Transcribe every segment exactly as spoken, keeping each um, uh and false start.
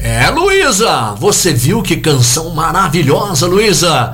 É, Luísa, você viu que canção maravilhosa, Luísa?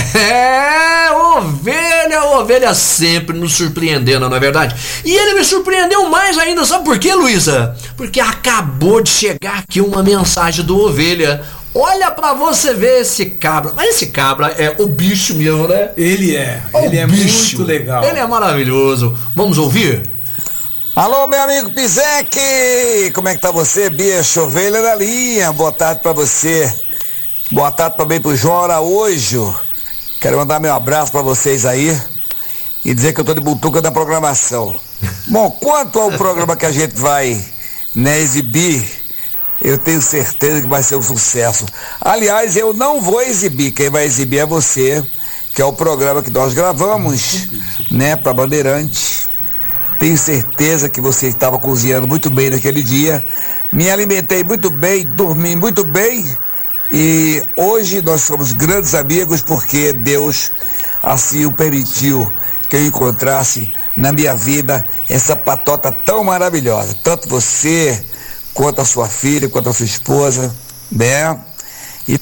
É, ovelha, ovelha sempre nos surpreendendo, não é verdade? E ele me surpreendeu mais ainda, sabe por quê, Luísa? Porque acabou de chegar aqui uma mensagem do Ovelha. Olha pra você ver esse cabra. Mas esse cabra é o bicho mesmo, né? Ele é, o ele é bicho. muito legal. Ele é maravilhoso. Vamos ouvir? Alô, meu amigo Pizek! Como é que tá você, bicho? Ovelha da linha. Boa tarde pra você. Boa tarde também pro João Araújo. Quero mandar meu abraço pra vocês aí e dizer que eu tô de butuca da programação. Bom, quanto ao programa que a gente vai, né, exibir, eu tenho certeza que vai ser um sucesso. Aliás, eu não vou exibir, quem vai exibir é você, que é o programa que nós gravamos, né, pra Bandeirante. Tenho certeza que você estava cozinhando muito bem naquele dia. Me alimentei muito bem, dormi muito bem. E hoje nós somos grandes amigos porque Deus assim o permitiu que eu encontrasse na minha vida essa patota tão maravilhosa. Tanto você, quanto a sua filha, quanto a sua esposa, né? E...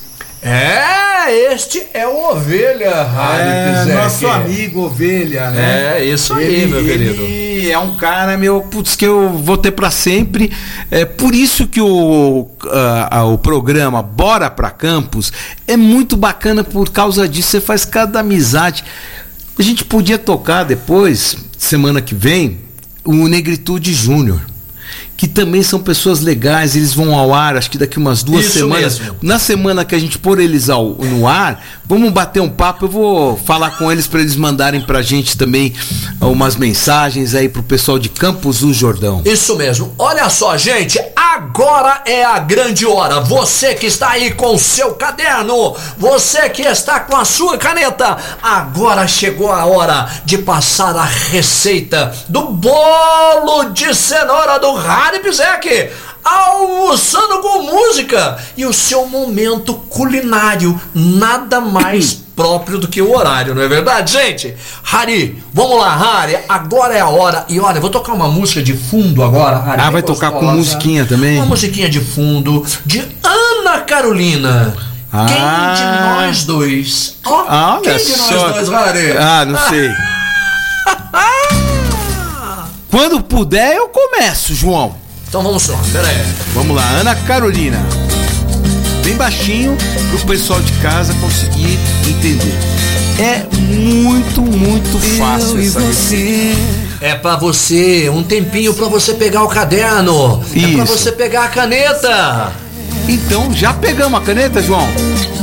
É, este é o Ovelha, Rádio É, Pizek. nosso amigo Ovelha, né? É, isso aí, ele, meu querido. Ele é um cara, meu, putz, que eu vou ter pra sempre. É por isso que o, a, a, o programa Bora Pra Campos é muito bacana por causa disso. Você faz cada amizade. A gente podia tocar depois, semana que vem, o Negritude Júnior, que também são pessoas legais. Eles vão ao ar, acho que daqui umas duas Isso semanas. mesmo. Na semana que a gente pôr eles ao, no ar, vamos bater um papo. Eu vou falar com eles para eles mandarem pra gente também umas mensagens aí pro pessoal de Campos do Jordão. Isso mesmo. Olha só, gente, agora é a grande hora. Você que está aí com o seu caderno, você que está com a sua caneta, agora chegou a hora de passar a receita do bolo de cenoura do Rádio Pizek, almoçando com música e o seu momento culinário, nada mais próprio do que o horário, não é verdade, gente? Hari, vamos lá, Hari, agora é a hora. E olha, eu vou tocar uma música de fundo agora, Hari. Ah, vai tocar com musiquinha também? Uma musiquinha de fundo de Ana Carolina. Ah. Quem de nós dois? Ó, Ah, quem olha de só. nós dois, Hari? Ah, não sei. Quando puder, eu começo, João. Então vamos lá, pera aí. Vamos lá, Ana Carolina. Bem baixinho pro pessoal de casa conseguir entender. É muito, muito fácil essa receita. É pra você, um tempinho pra você pegar o caderno. É pra Isso. você pegar a caneta. Então, já pegamos a caneta, João?